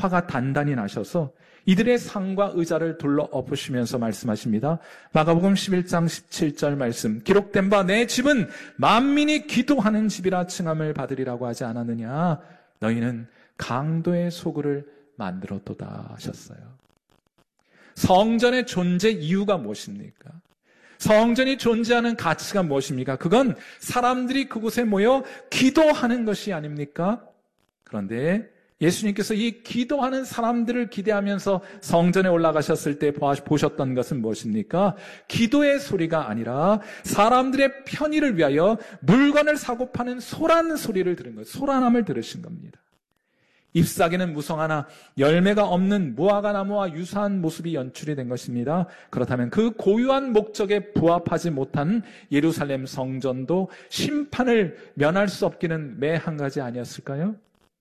화가 단단히 나셔서 이들의 상과 의자를 둘러 엎으시면서 말씀하십니다. 마가복음 11장 17절 말씀. 기록된 바 내 집은 만민이 기도하는 집이라 칭함을 받으리라고 하지 않았느냐. 너희는 강도의 소굴을 만들었도다 하셨어요. 성전의 존재 이유가 무엇입니까? 성전이 존재하는 가치가 무엇입니까? 그건 사람들이 그곳에 모여 기도하는 것이 아닙니까? 그런데 예수님께서 이 기도하는 사람들을 기대하면서 성전에 올라가셨을 때 보셨던 것은 무엇입니까? 기도의 소리가 아니라 사람들의 편의를 위하여 물건을 사고 파는 소란 소리를 들은 거예요. 소란함을 들으신 겁니다. 잎사귀는 무성하나 열매가 없는 무화과 나무와 유사한 모습이 연출이 된 것입니다. 그렇다면 그 고유한 목적에 부합하지 못한 예루살렘 성전도 심판을 면할 수 없기는 매 한 가지 아니었을까요?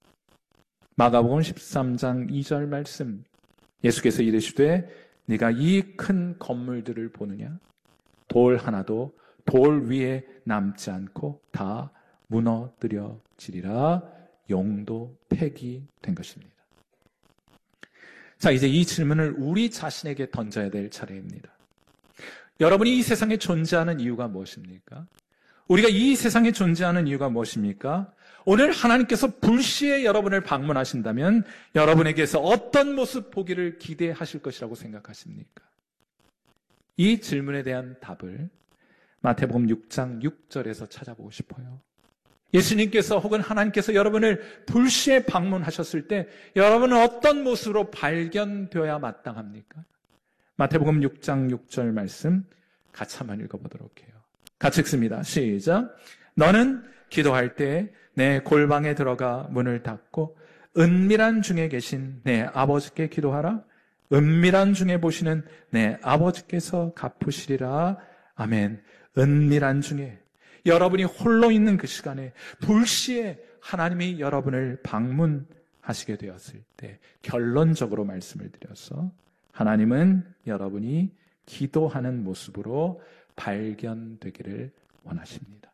마가복음 13장 2절 말씀. 예수께서 이르시되 네가 이 큰 건물들을 보느냐? 돌 하나도 돌 위에 남지 않고 다 무너뜨려지리라. 용도 폐기된 것입니다. 자, 이제 이 질문을 우리 자신에게 던져야 될 차례입니다. 여러분이 이 세상에 존재하는 이유가 무엇입니까? 우리가 이 세상에 존재하는 이유가 무엇입니까? 오늘 하나님께서 불시에 여러분을 방문하신다면 여러분에게서 어떤 모습 보기를 기대하실 것이라고 생각하십니까? 이 질문에 대한 답을 마태복음 6장 6절에서 찾아보고 싶어요. 예수님께서 혹은 하나님께서 여러분을 불시에 방문하셨을 때 여러분은 어떤 모습으로 발견되어야 마땅합니까? 마태복음 6장 6절 말씀 같이 한번 읽어보도록 해요. 같이 읽습니다. 시작. 너는 기도할 때 내 골방에 들어가 문을 닫고 은밀한 중에 계신 내 아버지께 기도하라. 은밀한 중에 보시는 내 아버지께서 갚으시리라. 아멘. 은밀한 중에 여러분이 홀로 있는 그 시간에 불시에 하나님이 여러분을 방문하시게 되었을 때 결론적으로 말씀을 드려서 하나님은 여러분이 기도하는 모습으로 발견되기를 원하십니다.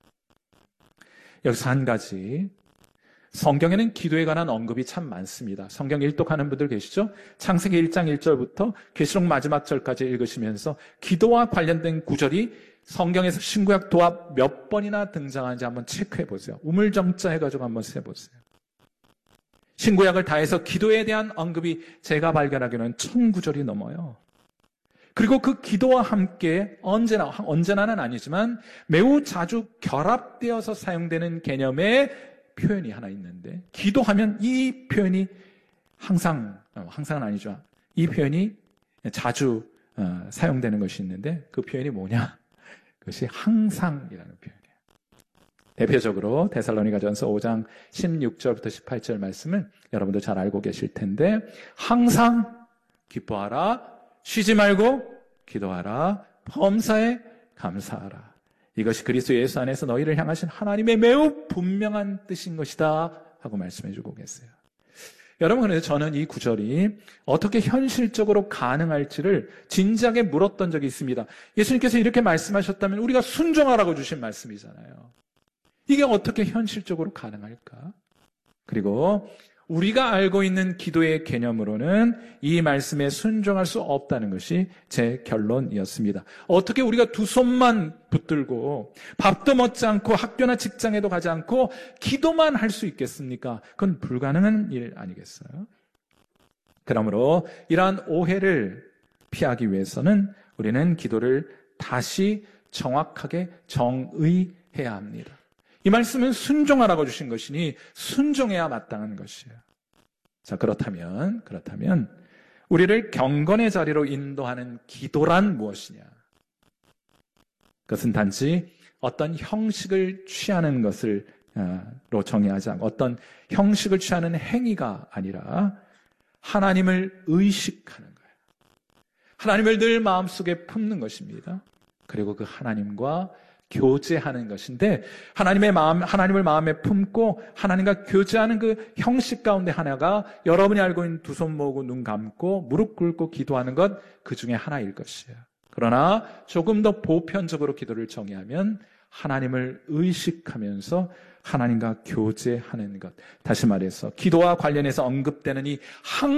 여기서 한 가지, 성경에는 기도에 관한 언급이 참 많습니다. 성경 일독하는 분들 계시죠? 창세기 1장 1절부터 계시록 마지막 절까지 읽으시면서 기도와 관련된 구절이 성경에서 신구약 도합 몇 번이나 등장하는지 한번 체크해 보세요. 우물정자 해가지고 한번 세보세요. 신구약을 다 해서 기도에 대한 언급이 제가 발견하기로는 1000구절이 넘어요. 그리고 그 기도와 함께 언제나는 아니지만 매우 자주 결합되어서 사용되는 개념의 표현이 하나 있는데, 기도하면 이 표현이 항상은 아니죠. 이 표현이 자주 사용되는 것이 있는데 그 표현이 뭐냐? 그것이 항상이라는 표현이에요. 대표적으로 데살로니가전서 5장 16절부터 18절 말씀을 여러분도 잘 알고 계실 텐데, 항상 기뻐하라, 쉬지 말고 기도하라, 범사에 감사하라. 이것이 그리스도 예수 안에서 너희를 향하신 하나님의 매우 분명한 뜻인 것이다 하고 말씀해 주고 계세요. 여러분, 그래서 저는 이 구절이 어떻게 현실적으로 가능할지를 진지하게 물었던 적이 있습니다. 예수님께서 이렇게 말씀하셨다면 우리가 순종하라고 주신 말씀이잖아요. 이게 어떻게 현실적으로 가능할까? 그리고 우리가 알고 있는 기도의 개념으로는 이 말씀에 순종할 수 없다는 것이 제 결론이었습니다. 어떻게 우리가 두 손만 붙들고 밥도 먹지 않고 학교나 직장에도 가지 않고 기도만 할 수 있겠습니까? 그건 불가능한 일 아니겠어요? 그러므로 이러한 오해를 피하기 위해서는 우리는 기도를 다시 정확하게 정의해야 합니다. 이 말씀은 순종하라고 주신 것이니 순종해야 마땅한 것이에요. 자, 그렇다면 우리를 경건의 자리로 인도하는 기도란 무엇이냐? 그것은 단지 어떤 형식을 취하는 것으로 정의하지 않고 어떤 형식을 취하는 행위가 아니라 하나님을 의식하는 거예요. 하나님을 늘 마음속에 품는 것입니다. 그리고 그 하나님과 교제하는 것인데, 하나님을 마음에 품고 하나님과 교제하는 그 형식 가운데 하나가 여러분이 알고 있는 두 손 모으고 눈 감고 무릎 꿇고 기도하는 것, 그 중에 하나일 것이에요. 그러나 조금 더 보편적으로 기도를 정의하면 하나님을 의식하면서 하나님과 교제하는 것. 다시 말해서 기도와 관련해서 언급되는 이